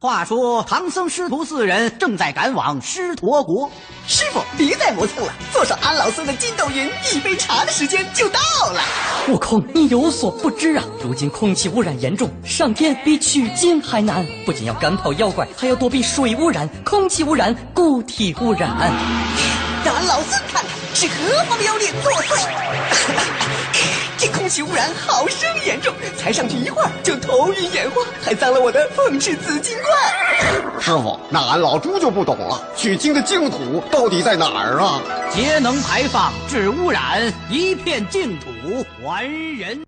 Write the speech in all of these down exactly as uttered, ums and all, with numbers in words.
话说唐僧师徒四人正在赶往狮驼国。 师傅，别再磨蹭了，坐上安老僧的筋斗云，一杯茶的时间就到了。 悟空，你有所不知啊，如今空气污染严重，上天比取经还难。不仅要赶跑妖怪，还要躲避水污染、空气污染、固体污染。 让安老僧看看是何方妖孽作祟。这空气污染好生严重，才上去一会儿就头晕眼花，还脏了我的凤翅紫金冠。 师傅，那俺老猪就不懂了，取经的净土到底在哪儿啊？ 节能排放治污染，一片净土还人。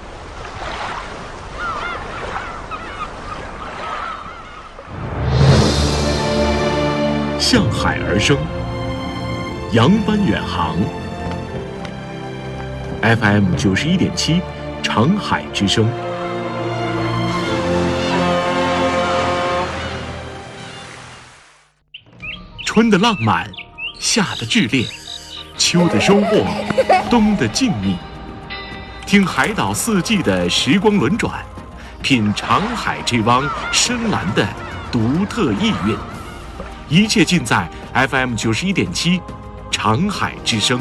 向海而生，扬帆远航。F M 九十一点七，长海之声。春的浪漫，夏的炽烈，秋的收获，冬的静谧。听海岛四季的时光轮转，品长海这汪深蓝的独特意蕴。一切尽在 F M 九十一点七，长海之声。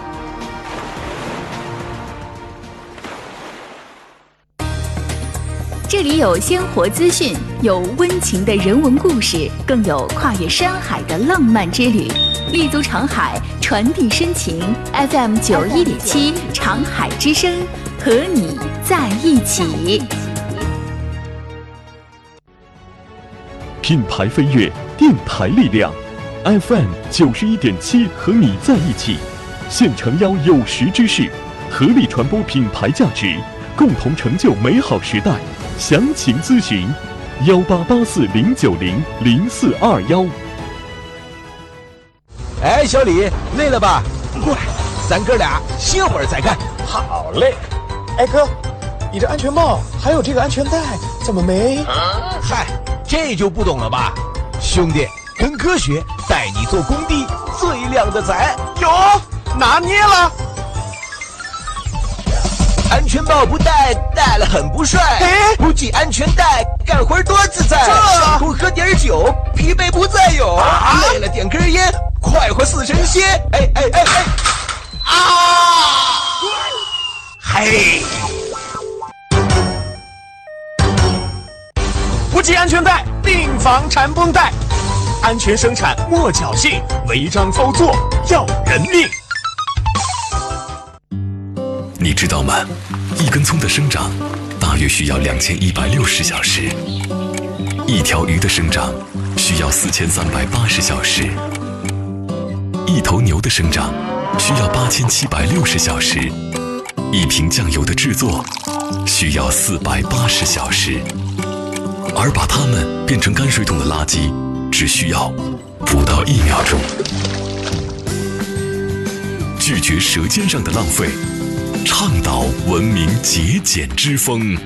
这里有鲜活资讯，有温情的人文故事，更有跨越山海的浪漫之旅。立足长海，传递深情。F M 九一点七，长海之声，和你在一起。 品牌飞跃，电台力量。F M 九十一点七，和你在一起。现诚邀有识之士，合力传播品牌价值，共同成就美好时代。详情咨询幺八八四零九零零四二幺。 哎，小李，累了吧？过来，咱哥俩歇会儿再干。 好嘞。哎哥，你这安全帽还有这个安全带怎么没？ 啊、嗨，这就不懂了吧？兄弟，跟哥学，带你做工地最靓的仔。 有，拿捏了。 安全帽不戴，戴了很不帅。 哎， 不系安全带，干活多自在。上路喝点酒，疲惫不再有。啊、累了点根烟，快活似神仙。哎哎哎哎！啊！嘿！ 不系安全带，定防缠绷带。安全生产莫侥幸，违章操作要人命。 你知道吗？一根葱的生长大约需要两千一百六十小时，一条鱼的生长需要四千三百八十小时，一头牛的生长需要八千七百六十小时，一瓶酱油的制作需要四百八十小时，而把它们变成泔水桶的垃圾只需要不到一秒钟。拒绝舌尖上的浪费，倡导文明节俭之风。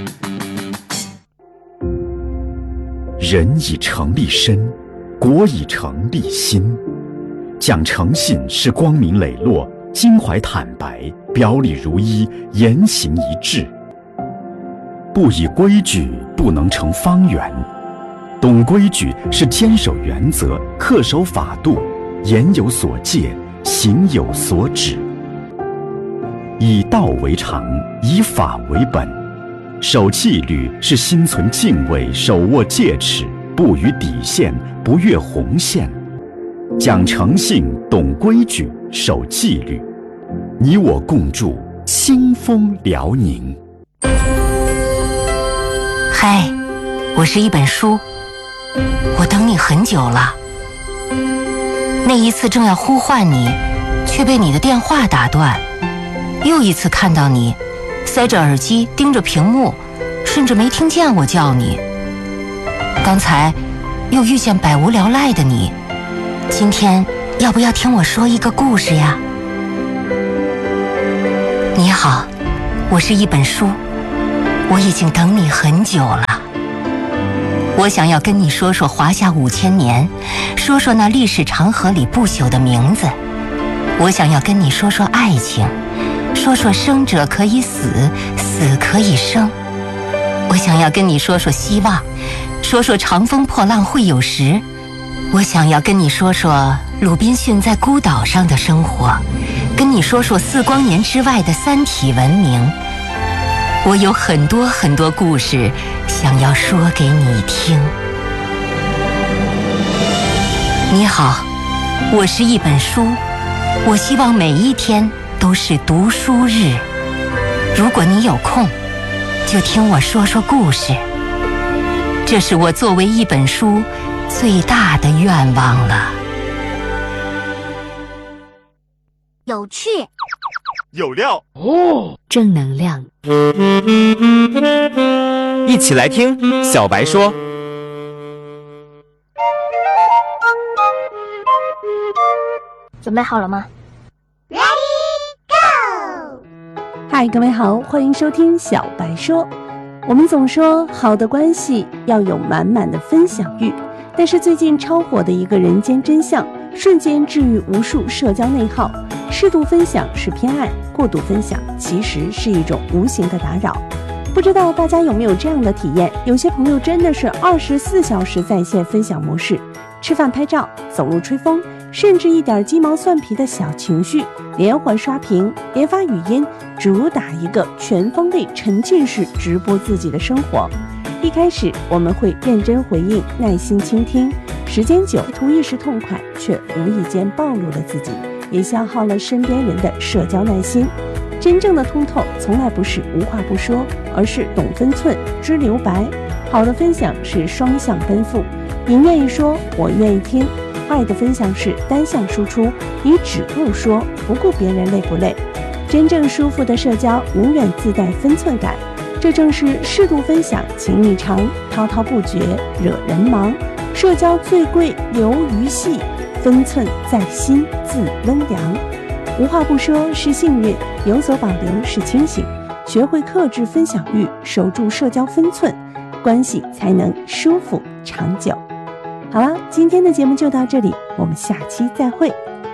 人以诚立身，国以诚立心。讲诚信是光明磊落、襟怀坦白、表里如一、言行一致。不以规矩，不能成方圆。懂规矩是坚守原则、恪守法度，言有所戒，行有所止。以道为常，以法为本。守纪律是心存敬畏，手握戒尺，不逾底线，不越红线。讲诚信，懂规矩，守纪律，你我共筑清风辽宁。 嗨，我是一本书，我等你很久了。那一次正要呼唤你，却被你的电话打断。又一次看到你塞着耳机盯着屏幕，甚至没听见我叫你。刚才又遇见百无聊赖的你，今天要不要听我说一个故事呀？你好，我是一本书，我已经等你很久了。我想要跟你说说华夏五千年，说说那历史长河里不朽的名字。我想要跟你说说爱情，说说生者可以死，死可以生。我我想要跟你说说希望，说说长风破浪会有时。我想要跟你说说鲁滨逊在孤岛上的生活，跟你说说四光年之外的三体文明。我有很多很多故事想要说给你听。你好，我是一本书，我希望每一天都是读书日。如果你有空，就听我说说故事。这是我作为一本书最大的愿望了。 有趣， 有料哦，正能量。 一起来听小白说。 准备好了吗？ Ready Go！ 嗨，各位好，欢迎收听小白说。我们总说好的关系要有满满的分享欲，但是最近超火的一个人间真相，瞬间治愈无数社交内耗。适度分享是偏爱，过度分享其实是一种无形的打扰。不知道大家有没有这样的体验？有些朋友真的是二十四小时在线分享模式，吃饭拍照，走路吹风，甚至一点鸡毛蒜皮的小情绪，连环刷屏，连发语音，主打一个全方位沉浸式直播自己的生活。一开始我们会认真回应，耐心倾听，时间久图一时痛快，却无意间暴露了自己，也消耗了身边人的社交耐心。真正的通透从来不是无话不说，而是懂分寸，知留白。好的分享是双向奔赴，你愿意说，我愿意听。坏的分享是单向输出，你只顾说，不顾别人累不累。真正舒服的社交永远自带分寸感，这正是适度分享情意长，滔滔不绝惹人忙。社交最贵留余细，分寸在心自温凉。无话不说是幸运，有所保留是清醒。学会克制分享欲，守住社交分寸，关系才能舒服长久。好了，今天的节目就到这里，我们下期再会。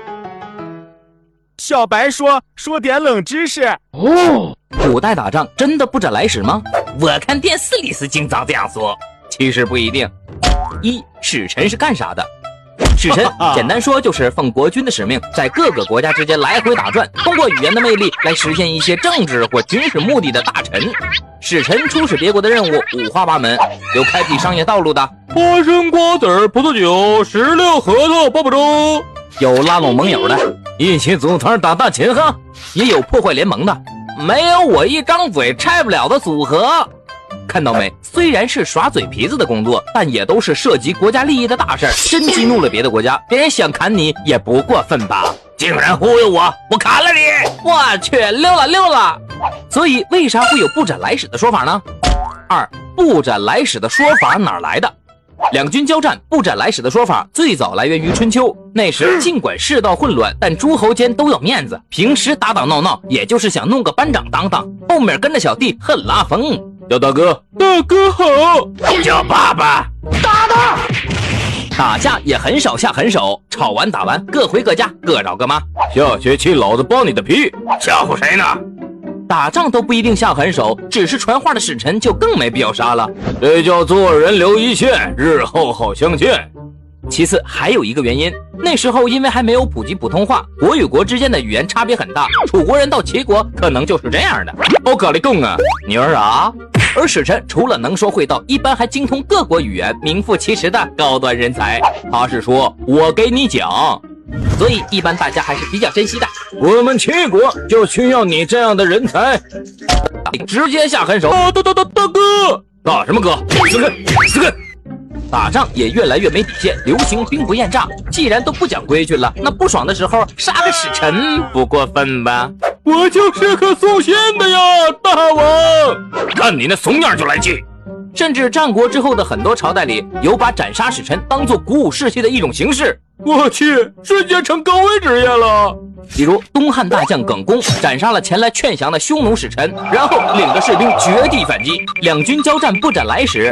小白说说点冷知识哦。古代打仗真的不斩来使吗？我看电视里是经常这样说，其实不一定。一，使臣是干啥的？使臣简单说就是奉国君的使命，在各个国家之间来回打转，通过语言的魅力来实现一些政治或军事目的的大臣。使臣出使别国的任务五花八门，有开辟商业道路的， 花生、瓜子、葡萄酒、石榴、核桃、爆爆粥； 有拉拢盟友的，一起组团打大秦哈；也有破坏联盟的，没有我一张嘴拆不了的组合。看到没？虽然是耍嘴皮子的工作，但也都是涉及国家利益的大事儿。真激怒了别的国家，别人想砍你也不过分吧？竟然忽悠我，我砍了你！我去，溜了溜了！所以为啥会有不斩来使的说法呢？二，不斩来使的说法哪来的？两军交战，不斩来使的说法最早来源于春秋。那时尽管世道混乱，但诸侯间都有面子，平时打打闹闹，也就是想弄个班长当当，后面跟着小弟恨拉风。 叫大哥，大哥好； 叫爸爸，打打。打架也很少下狠手，吵完打完各回各家，各找各妈。 下学期老子剥你的皮， 吓唬谁呢？打仗都不一定下狠手，只是传话的使臣就更没必要杀了。 这叫做人留一线，日后好相见。 其次还有一个原因，那时候因为还没有普及普通话，国与国之间的语言差别很大，楚国人到齐国可能就是这样的。 我跟你讲啊， 女儿啊。而使臣除了能说会道，一般还精通各国语言，名副其实的高端人才。他是说我给你讲，所以一般大家还是比较珍惜的。 我们齐国就需要你这样的人才， 直接下狠手。 大大大大大哥， 大什么哥？死开死开！打仗也越来越没底线，流行兵不厌诈。既然都不讲规矩了，那不爽的时候杀个使臣不过分吧？ 我就是个送信的呀，大王！ 看你那怂样就来气。甚至战国之后的很多朝代里，有把斩杀使臣当作鼓舞士气的一种形式。 我去，瞬间成高危职业了。 比如东汉大将耿恭斩杀了前来劝降的匈奴使臣，然后领着士兵绝地反击，两军交战不斩来使。